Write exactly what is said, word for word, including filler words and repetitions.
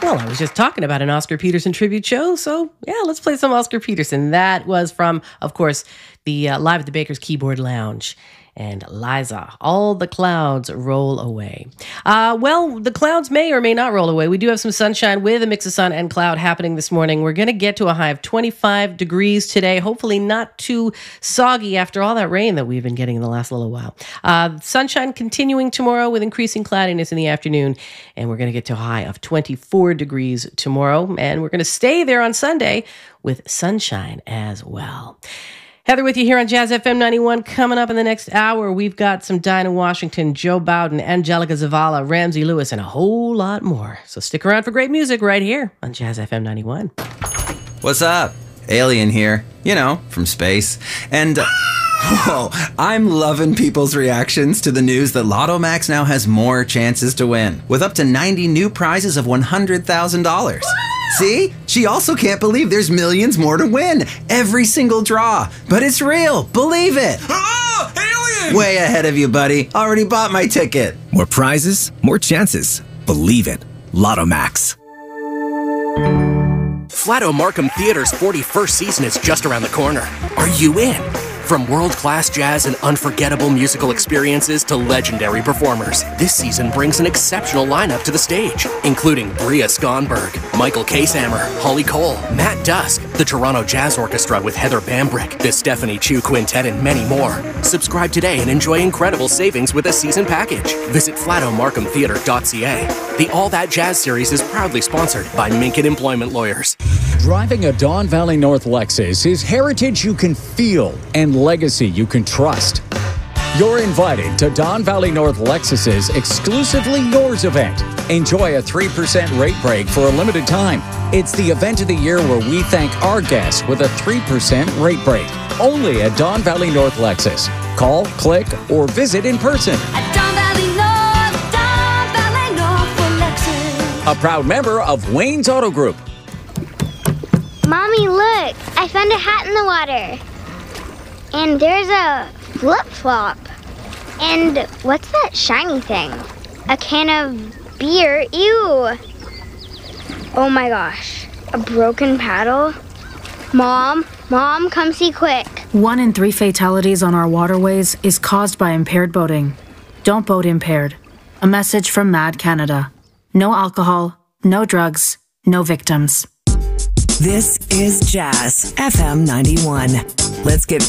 Well, I was just talking about an Oscar Peterson tribute show, so yeah, let's play some Oscar Peterson. That was from, of course, the uh, Live at the Baker's Keyboard Lounge. And Liza, All the Clouds Roll Away. Uh, well, the clouds may or may not roll away. We do have some sunshine with a mix of sun and cloud happening this morning. We're going to get to a high of twenty-five degrees today. Hopefully not too soggy after all that rain that we've been getting in the last little while. Uh, sunshine continuing tomorrow with increasing cloudiness in the afternoon. And we're going to get to a high of twenty-four degrees tomorrow. And we're going to stay there on Sunday with sunshine as well. Heather with you here on Jazz F M ninety-one. Coming up in the next hour, we've got some Dinah Washington, Joe Bowden, Angelica Zavala, Ramsey Lewis, and a whole lot more. So stick around for great music right here on Jazz F M ninety-one. What's up? Alien here. You know, from space. And, uh, whoa, I'm loving people's reactions to the news that Lotto Max now has more chances to win, with up to ninety new prizes of one hundred thousand dollars. See? She also can't believe there's millions more to win. Every single draw. But it's real. Believe it. Oh, alien! Way ahead of you, buddy. Already bought my ticket. More prizes, more chances. Believe it. Lotto Max. Flato Markham Theater's forty-first season is just around the corner. Are you in? From world-class jazz and unforgettable musical experiences to legendary performers, this season brings an exceptional lineup to the stage, including Bria Skonberg, Michael Kasammer, Holly Cole, Matt Dusk, the Toronto Jazz Orchestra with Heather Bambrick, the Stephanie Chu Quintet, and many more. Subscribe today and enjoy incredible savings with a season package. Visit flato markham theatre dot c a. The All That Jazz series is proudly sponsored by Minkett Employment Lawyers. Driving a Don Valley North Lexus is heritage you can feel and legacy you can trust. You're invited to Don Valley North Lexus's Exclusively Yours event. Enjoy a three percent rate break for a limited time. It's the event of the year where we thank our guests with a three percent rate break. Only at Don Valley North Lexus. Call, click, or visit in person. At Don Valley North, Don Valley North for Lexus. A proud member of Wayne's Auto Group. Mommy, look! I found a hat in the water. And there's a flip-flop. And what's that shiny thing? A can of beer. Ew! Oh my gosh. A broken paddle? Mom, Mom, come see quick. One in three fatalities on our waterways is caused by impaired boating. Don't boat impaired. A message from Mad Canada. No alcohol, no drugs, no victims. This is Jazz F M ninety-one. Let's get